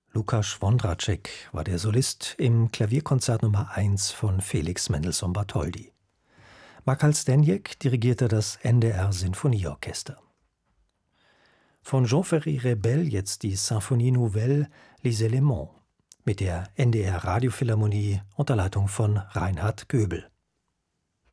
Lukas Wondratschek war der Solist im Klavierkonzert Nummer 1 von Felix Mendelssohn Bartholdy. Makal Zdeněk dirigierte das NDR Sinfonieorchester. Von Jean-Ferry Rebel jetzt die Symphonie Nouvelle Les Éléments mit der NDR Radiophilharmonie unter Leitung von Reinhard Göbel.